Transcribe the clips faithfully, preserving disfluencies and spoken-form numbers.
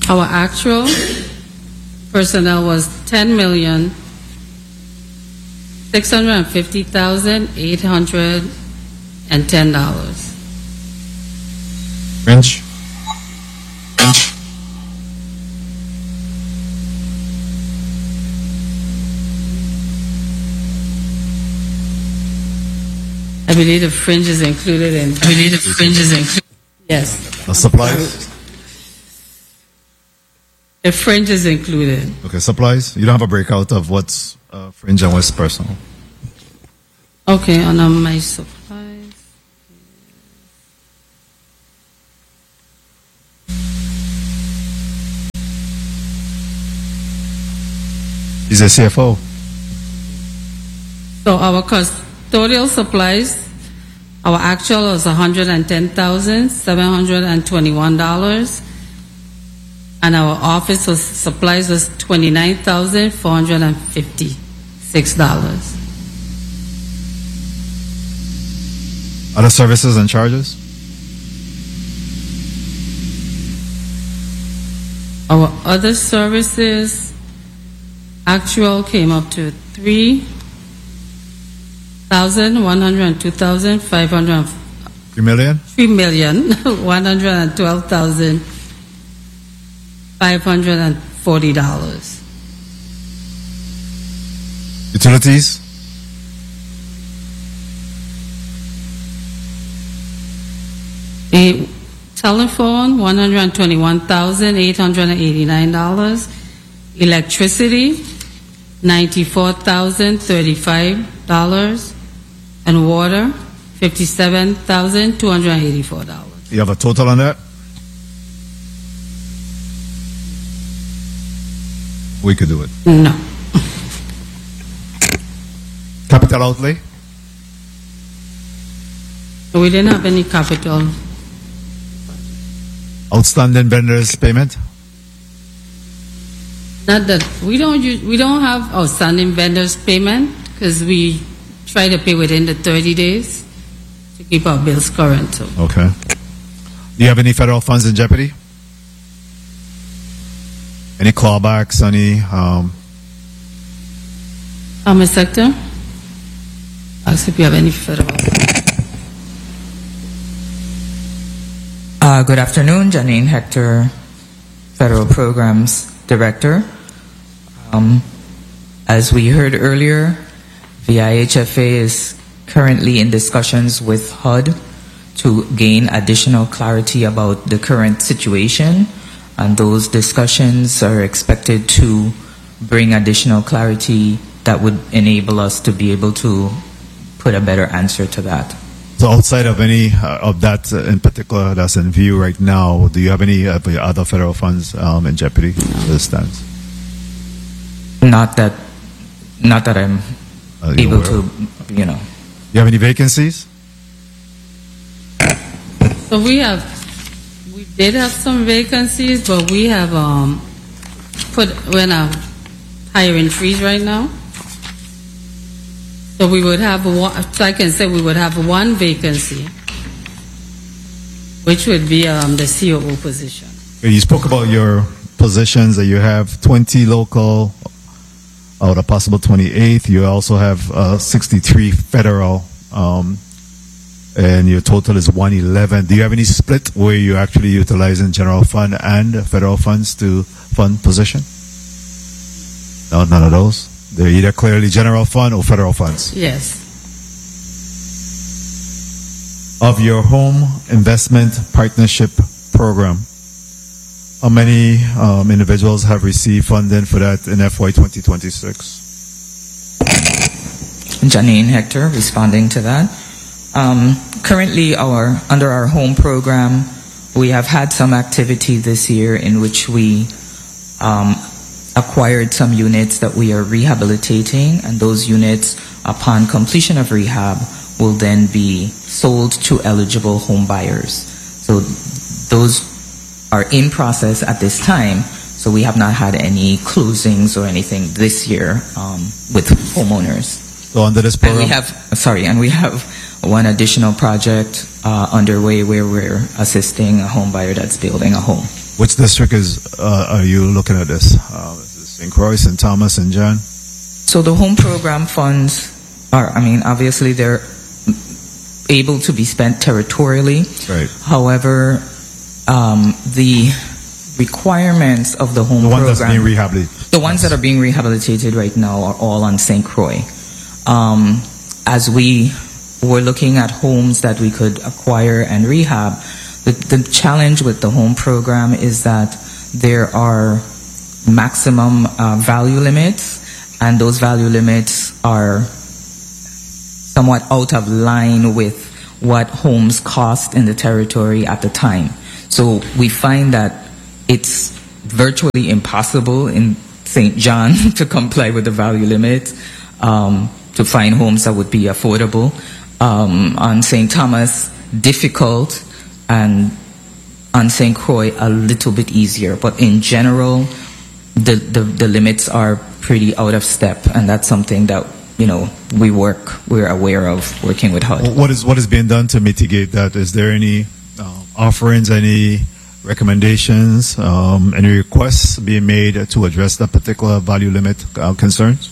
Our actual personnel was ten million six hundred fifty thousand eight hundred ten dollars. Fringe. Fringe. I believe the fringe is included in. I believe the fringe is included. Yes. The supplies. The fringe is included. Okay, supplies. You don't have a breakout of what's uh, fringe and what's personal. Okay, on um, my supplies. He's a C F O. So our custodial supplies, our actual was one hundred ten thousand seven hundred twenty-one dollars, and our office was, supplies was twenty-nine thousand four hundred fifty-six dollars. Other services and charges? Our other services actual came up to three thousand one hundred two thousand five hundred. Three million? Three million one hundred twelve thousand five hundred forty dollars. Utilities? A telephone, one hundred twenty-one thousand eight hundred eighty-nine dollars. Electricity, ninety-four thousand thirty-five dollars. And water, fifty-seven thousand two hundred eighty-four dollars. You have a total on that? We could do it. No. Capital outlay? We didn't have any capital. Outstanding vendors payment? Not that we don't use, we don't have outstanding vendors payment because we try to pay within the thirty days to keep our bills current. So. Okay. Do you have any federal funds in jeopardy? Any clawbacks? Any? Um, Farmer sector? Ask if you have any federal. Uh, good afternoon, Janine Hector, Federal Programs Director. Um, as we heard earlier, the I H F A is currently in discussions with H U D to gain additional clarity about the current situation, and those discussions are expected to bring additional clarity that would enable us to be able to put a better answer to that. so outside of any uh, of that uh, in particular that's in view right now, do you have any uh, other federal funds um, in jeopardy as it stands? Not that, not that I'm Uh, you're able aware? to, you know. Do you have any vacancies? So we have, we did have some vacancies, but we have um, put, we're in a hiring freeze right now. So we would have, one, so I can say we would have one vacancy, which would be um, the C O O position. You spoke about your positions that you have twenty local out of possible twenty-eight. You also have uh, sixty-three federal, um, and your total is one eleven. Do you have any split where you're actually utilizing general fund and federal funds to fund position? No, none of those. They're either clearly general fund or federal funds. Yes. Of your home investment partnership program, how many um, individuals have received funding for that in F Y twenty twenty-six? Janine Hector responding to that. Um, currently, our under our home program, we have had some activity this year in which we um, acquired some units that we are rehabilitating, and those units, upon completion of rehab, will then be sold to eligible home buyers. So those are in process at this time, so we have not had any closings or anything this year um, with homeowners. So under this And we program, have, sorry, and we have one additional project uh, underway where we're assisting a home buyer that's building a home. Which district is uh, are you looking at this? Uh, is this Saint Croix, Saint Thomas, and John? So the home program funds are, I mean, obviously they're able to be spent territorially. Right. However, um, the requirements of the home The one program, that's being rehabilitated. the ones that are being rehabilitated right now are all on Saint Croix. Um, as we were looking at homes that we could acquire and rehab, the, the challenge with the home program is that there are maximum uh, value limits, and those value limits are somewhat out of line with what homes cost in the territory at the time. So we find that it's virtually impossible in Saint John to comply with the value limit, um, to find homes that would be affordable. Um, on Saint Thomas, difficult, and on Saint Croix, a little bit easier. But in general, the, the, the limits are pretty out of step, and that's something that, you know, we work, we're aware of working with H U D. What is what is being done to mitigate that? Is there any uh, offerings, any recommendations, um, any requests being made to address that particular value limit uh, concerns?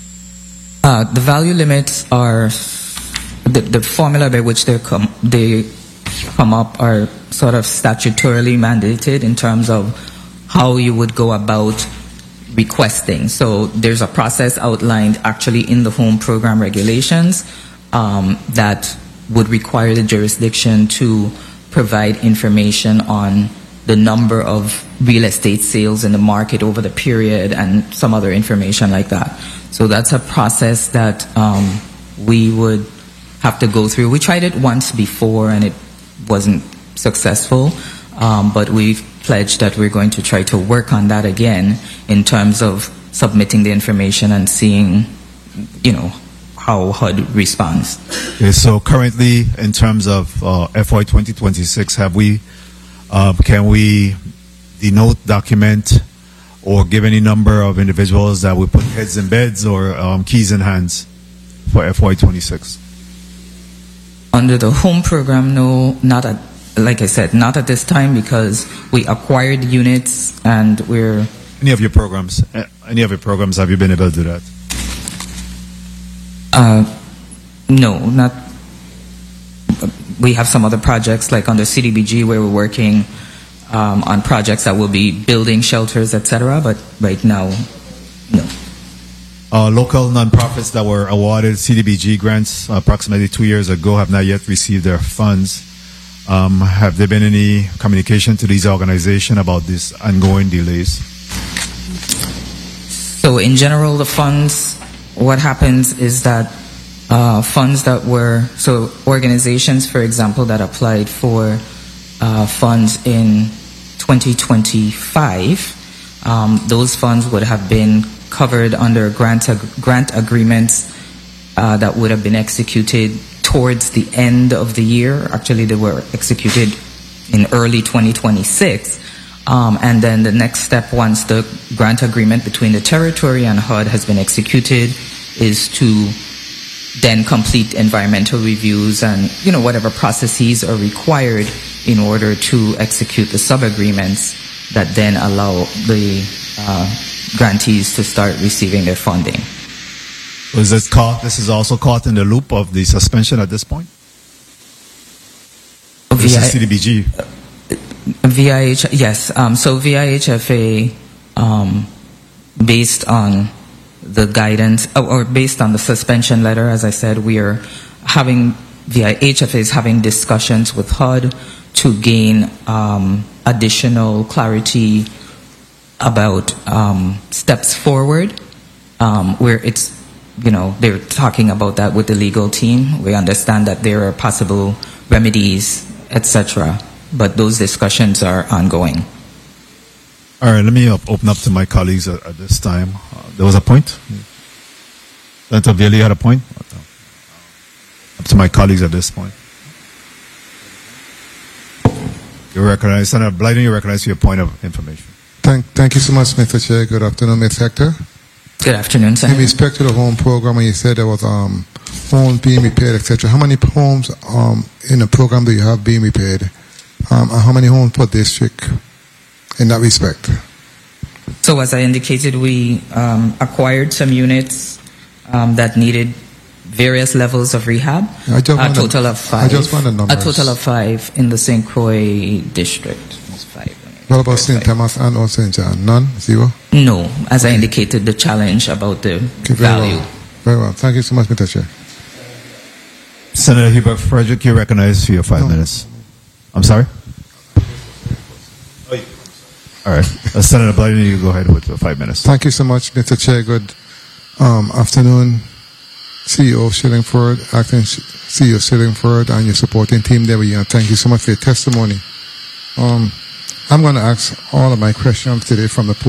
Uh, the value limits are the, the formula by which they come they come up are sort of statutorily mandated in terms of how you would go about requesting. So there's a process outlined actually in the home program regulations um, that would require the jurisdiction to provide information on the number of real estate sales in the market over the period and some other information like that. So that's a process that um, we would have to go through. We tried it once before and it wasn't successful, um, but we've pledged that we're going to try to work on that again in terms of submitting the information and seeing, you know, how H U D responds. Okay, so currently, in terms of uh, F Y twenty twenty-six, have we, uh, can we denote, document, or give any number of individuals that would put heads in beds or um, keys in hands for F Y twenty-six? Under the home program, no, not at, like I said, not at this time because we acquired units and we're... Any of your programs, eh, any of your programs, have you been able to do that? Uh, no, not... We have some other projects like under C D B G where we're working um, on projects that will be building shelters, et cetera, but right now, no. Uh, local nonprofits that were awarded C D B G grants approximately two years ago have not yet received their funds. Um, have there been any communication to these organizations about these ongoing delays? So in general, the funds, what happens is that uh, funds that were, so organizations, for example, that applied for uh, funds in twenty twenty-five, um, those funds would have been covered under grant, ag grant agreements uh, that would have been executed towards the end of the year. Actually, they were executed in early twenty twenty-six. Um, and then the next step, once the grant agreement between the territory and H U D has been executed, is to then complete environmental reviews and, you know, whatever processes are required in order to execute the sub-agreements that then allow the uh, grantees to start receiving their funding. Was this caught? This is also caught in the loop of the suspension at this point? This is C D B G. V I H, yes. Um, so V I H F A, um, based on the guidance, or based on the suspension letter, as I said, we are having, V I H F A is having discussions with H U D to gain um, additional clarity about um, steps forward, um, where it's, you know, they're talking about that with the legal team. We understand that there are possible remedies, et cetera, but those discussions are ongoing. All right, let me up, open up to my colleagues at, at this time. Uh, there was a point? Senator Bailey had a point? Up to my colleagues at this point. You recognize, Senator Blyden, you recognize your point of information. Thank, thank you so much, Mister Chair. Good afternoon, Miz Hector. Good afternoon, Senator. In respect to the home program, you said there was um, homes being repaired, et cetera. How many homes um, in the program do you have being repaired? Um, and how many homes per district in that respect? So as I indicated, we um, acquired some units um, that needed various levels of rehab. I just A want total the- of five. I just want the numbers. A total of five in the Saint Croix district. It's five. What about Saint Five. Thomas and or Saint John? None? Zero? No, as I indicated, the challenge about the Okay, very value. well. Very well. Thank you so much, Mister Chair. Senator Hubert Frederick, you're recognized for your five No. minutes. I'm sorry? All right. Uh, Senator Biden, you go ahead with the five minutes. Thank you so much, Mister Chair. Good um, afternoon, C E O of Shillingford, acting C E O of Shillingford, and your supporting team there. We, uh, thank you so much for your testimony. Um, I'm going to ask all of my questions today from the podium.